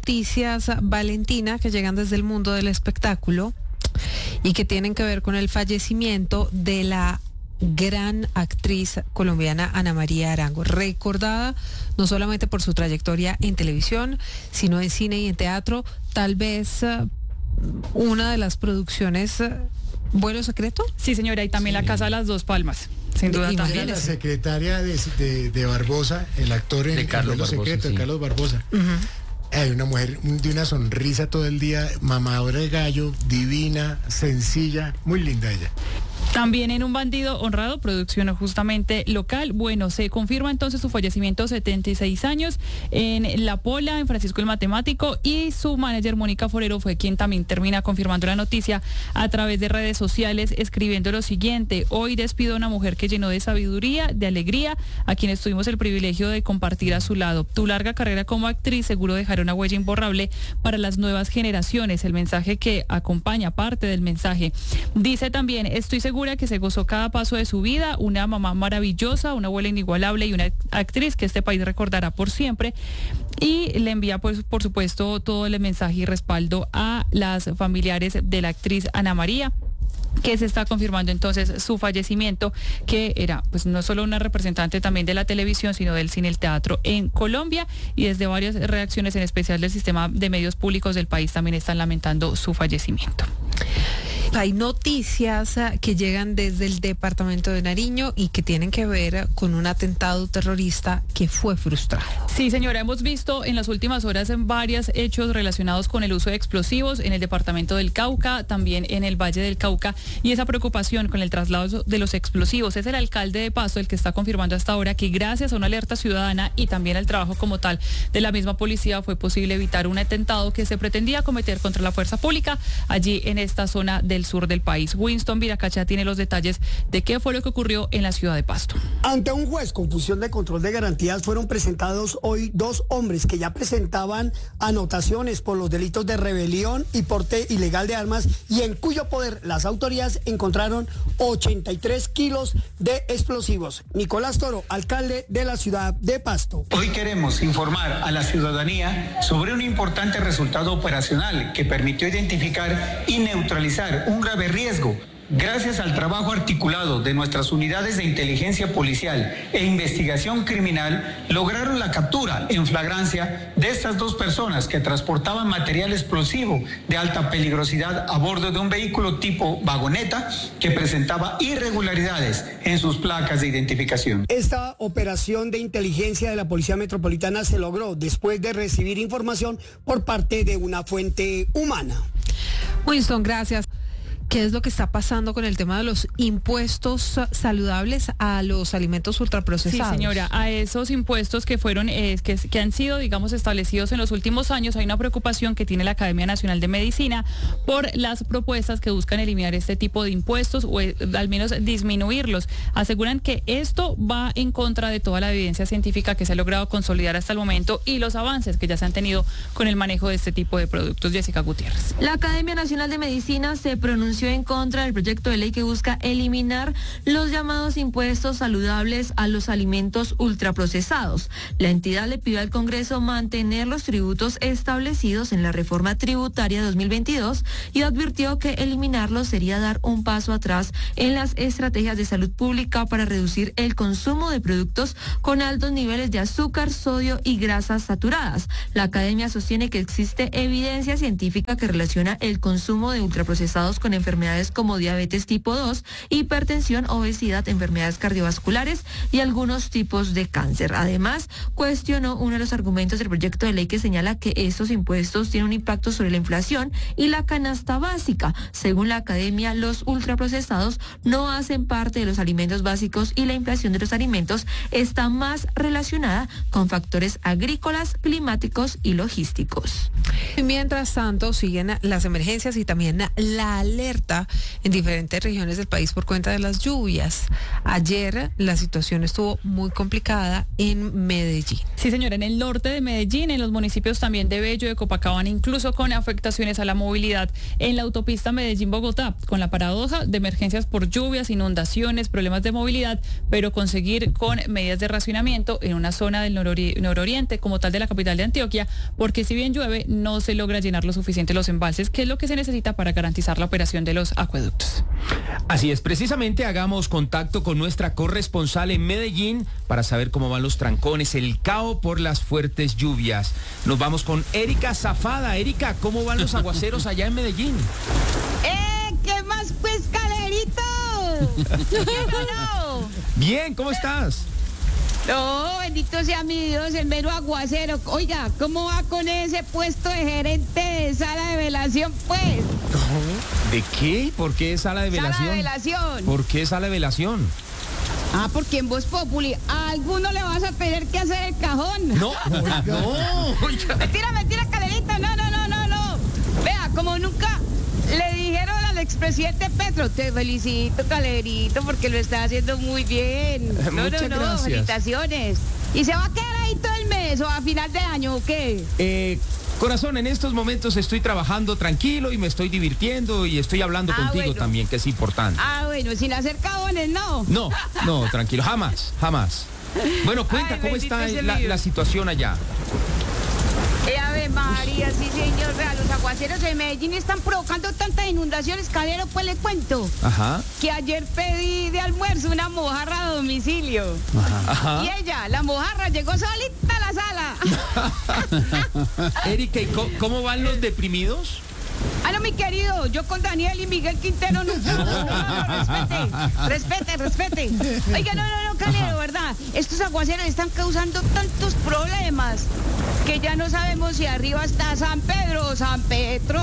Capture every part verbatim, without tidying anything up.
noticias, Valentina, que llegan desde el mundo del espectáculo y que tienen que ver con el fallecimiento de la gran actriz colombiana Ana María Arango, recordada no solamente por su trayectoria en televisión, sino en cine y en teatro. Tal vez uh, una de las producciones uh, Vuelo Secreto. Sí, señora, y también sí. La Casa de las Dos Palmas, sin duda. Era También la secretaria de, de, de Barbosa, el actor en de el Carlos Vuelo Barbosa, Secreto, sí. de Carlos Barbosa. Uh-huh. Hay una mujer de una sonrisa todo el día, mamadora de gallo, divina, sencilla, muy linda ella. También en Un bandido honrado, producción justamente local. Bueno, se confirma entonces su fallecimiento, setenta y seis años, en La Pola, en Francisco el Matemático, y su manager Mónica Forero fue quien también termina confirmando la noticia a través de redes sociales, escribiendo lo siguiente: hoy despido a una mujer que llenó de sabiduría, de alegría, a quienes tuvimos el privilegio de compartir a su lado. Tu larga carrera como actriz seguro dejará una huella imborrable para las nuevas generaciones. El mensaje que acompaña, parte del mensaje. Dice también: estoy segura que se gozó cada paso de su vida, una mamá maravillosa, una abuela inigualable y una actriz que este país recordará por siempre. Y le envía, pues, por supuesto, todo el mensaje y respaldo a las familiares de la actriz Ana María, que se está confirmando entonces su fallecimiento, que era pues no solo una representante también de la televisión, sino del cine y el teatro en Colombia, y desde varias reacciones, en especial del sistema de medios públicos del país, también están lamentando su fallecimiento. Hay noticias uh, que llegan desde el departamento de Nariño y que tienen que ver uh, con un atentado terrorista que fue frustrado. Sí, señora, hemos visto en las últimas horas en varios hechos relacionados con el uso de explosivos en el departamento del Cauca, también en el Valle del Cauca, y esa preocupación con el traslado de los explosivos. Es el alcalde de Pasto el que está confirmando hasta ahora que gracias a una alerta ciudadana y también al trabajo como tal de la misma policía fue posible evitar un atentado que se pretendía cometer contra la fuerza pública allí en esta zona del sur del país. Winston Viracacha tiene los detalles de qué fue lo que ocurrió en la ciudad de Pasto. Ante un juez con función de control de garantías fueron presentados hoy dos hombres que ya presentaban anotaciones por los delitos de rebelión y porte ilegal de armas, y en cuyo poder las autoridades encontraron ochenta y tres kilos de explosivos. Nicolás Toro, alcalde de la ciudad de Pasto. Hoy queremos informar a la ciudadanía sobre un importante resultado operacional que permitió identificar y neutralizar un grave riesgo. Gracias al trabajo articulado de nuestras unidades de inteligencia policial e investigación criminal, lograron la captura en flagrancia de estas dos personas que transportaban material explosivo de alta peligrosidad a bordo de un vehículo tipo vagoneta que presentaba irregularidades en sus placas de identificación. Esta operación de inteligencia de la Policía Metropolitana se logró después de recibir información por parte de una fuente humana. Winston, gracias. ¿Qué es lo que está pasando con el tema de los impuestos saludables a los alimentos ultraprocesados? Sí, señora, a esos impuestos que fueron, eh, que, que han sido, digamos, establecidos en los últimos años, hay una preocupación que tiene la Academia Nacional de Medicina por las propuestas que buscan eliminar este tipo de impuestos o eh, al menos disminuirlos. Aseguran que esto va en contra de toda la evidencia científica que se ha logrado consolidar hasta el momento y los avances que ya se han tenido con el manejo de este tipo de productos. Jessica Gutiérrez. La Academia Nacional de Medicina se pronunció en contra del proyecto de ley que busca eliminar los llamados impuestos saludables a los alimentos ultraprocesados. La entidad le pidió al Congreso mantener los tributos establecidos en la reforma tributaria dos mil veintidós y advirtió que eliminarlos sería dar un paso atrás en las estrategias de salud pública para reducir el consumo de productos con altos niveles de azúcar, sodio y grasas saturadas. La academia sostiene que existe evidencia científica que relaciona el consumo de ultraprocesados con enfermedades como diabetes tipo dos, hipertensión, obesidad, enfermedades cardiovasculares y algunos tipos de cáncer. Además, cuestionó uno de los argumentos del proyecto de ley que señala que estos impuestos tienen un impacto sobre la inflación y la canasta básica. Según la academia, los ultraprocesados no hacen parte de los alimentos básicos y la inflación de los alimentos está más relacionada con factores agrícolas, climáticos y logísticos. Y mientras tanto, siguen las emergencias y también la alerta en diferentes regiones del país por cuenta de las lluvias. Ayer la situación estuvo muy complicada en Medellín. Sí, señora, en el norte de Medellín, en los municipios también de Bello, de Copacabana, incluso con afectaciones a la movilidad en la autopista Medellín-Bogotá, con la paradoja de emergencias por lluvias, inundaciones, problemas de movilidad, pero conseguir con medidas de racionamiento en una zona del norori- nororiente, como tal de la capital de Antioquia, porque si bien llueve, no se logra llenar lo suficiente los embalses, que es lo que se necesita para garantizar la operación de los acueductos. Así es, precisamente hagamos contacto con nuestra corresponsal en Medellín para saber cómo van los trancones, el caos por las fuertes lluvias. Nos vamos con Erika Zafada. Erika, ¿cómo van los aguaceros allá en Medellín? ¡Eh! ¿Qué más pues, Calerito? ¿Bien o no? Bien, ¿cómo estás? No, bendito sea mi Dios, el mero aguacero. Oiga, ¿cómo va con ese puesto de gerente de sala de velación, pues? ¿De qué? ¿Por qué sala de velación? Sala de velación. ¿Por qué sala de velación? Ah, porque en Voz Populi a alguno le vas a tener que hacer el cajón. No, no. Oiga. Mentira, mentira, Calerito. No, no, no, no, no. Vea, como nunca le dijeron al expresidente Petro, te felicito, Calerito, porque lo está haciendo muy bien. No, Muchas no, no, gracias. felicitaciones. ¿Y se va a quedar ahí todo el mes o a final de año o qué? Eh, corazón, en estos momentos estoy trabajando tranquilo y me estoy divirtiendo y estoy hablando Ah, contigo bueno. también, que es importante. Ah, bueno, sin hacer cajones, no. No, no, tranquilo, jamás, jamás. Bueno, cuenta, Ay, ¿cómo bendito está sea la, mi Dios. la situación allá? Eh, Ave María, sí señor, vea, los aguaceros de Medellín están provocando tantas inundaciones, Calero, pues le cuento Ajá, que ayer pedí de almuerzo una mojarra a domicilio. ajá. Y ella, la mojarra, llegó solita a la sala. Erika, ¿y co- cómo van los deprimidos? Ah, no, mi querido, yo con Daniel y Miguel Quintero no. No, no, no, respete, respete, respete. Oiga, no, no, no, Calero, ¿verdad? Estos aguaceros están causando tantos problemas que ya no sabemos si arriba está San Pedro o San Petro.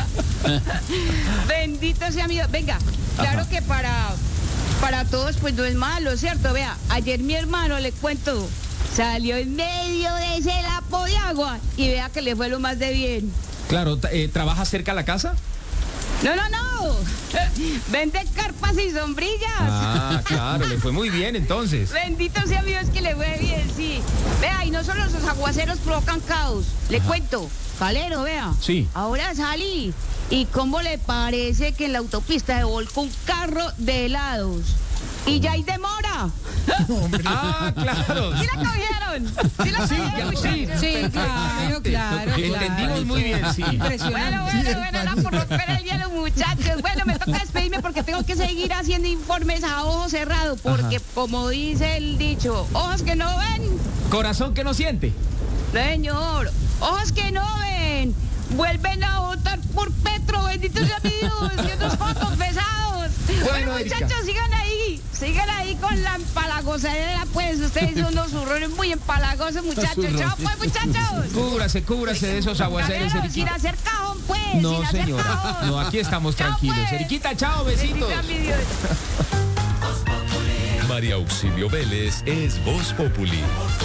Bendito sea mi Dios. Venga, claro que para, para todos pues no es malo, ¿cierto? Vea, ayer mi hermano, le cuento, salió en medio de ese lapo de agua y vea que le fue lo más de bien. Claro, t- eh, ¿trabaja cerca a la casa? No, no, no. Vende carpas y sombrillas. Ah, claro, le fue muy bien entonces. Bendito sea mi Dios que le fue bien, sí. Vea, y no solo los aguaceros provocan caos. Le Ajá. cuento, Calero, vea. Sí. Ahora salí. ¿Y cómo le parece que en la autopista se volcó un carro de helados? Y ya hay demora. Ah, claro. ¿Sí la cogieron? ¿Sí la Sí, cogieron, ya, muchachos? sí. Sí, claro, claro. Entendimos muy bien, sí. Bueno, Impresionante. bueno, bueno, era por romper el hielo, muchachos. Bueno, me toca despedirme porque tengo que seguir haciendo informes a ojo cerrado, porque Ajá. como dice el dicho, ojos que no ven, Corazón que no siente. señor, ojos que no ven, vuelven a votar por Petro, bendito sea mi Dios, y otros fotos pesados. Bueno, Bueno, Erika. muchachos, sigan ahí, sigan ahí con la empalagosera, pues ustedes son unos zurrones muy empalagosos, muchachos. Chao, pues, muchachos. Cúbrase, cúbrase de esos aguaceros, Calero, sin Eriquita. hacer cajón, pues. No, sin hacer señora. cajón. No, aquí estamos Chao, tranquilos. pues. Eriquita, chao, Bendito besitos. sea mi Dios. María Auxilio Vélez es Voz Populi.